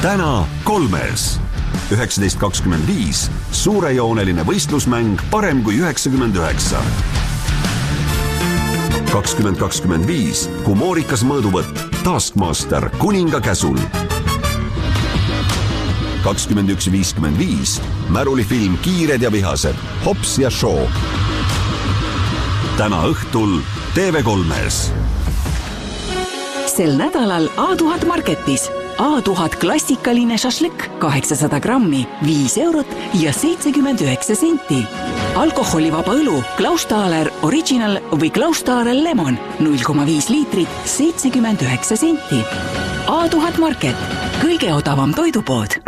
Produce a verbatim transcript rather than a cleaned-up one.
täna kolmes. üheksateist kakskümmend viis. Suurejooneline võistlusmäng parem kui üheksakümmend üheksa. kakskümmend kakskümmend viis. Humoorikas mõõduvõtt. Taskmaster kuninga käsul. kakskümmend üks viiskümmend viis. Märulifilm Kiired ja vihased. Hops ja Show. Täna õhtul T V kolmes. Sel nädalal A tuhat Marketis. A tuhat klassikaline šašlik kaheksasada grammi, viis eurot ja seitsekümmend üheksa senti. Alkoholivaba õlu Klausthaler Original või Klausthaler Lemon null koma viis liitrit, seitsekümmend üheksa senti. A tuhat Market. Kõige odavam toidupood.